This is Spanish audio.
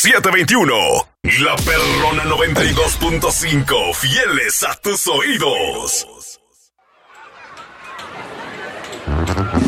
721. La Perrona 92.5. Fieles a tus oídos.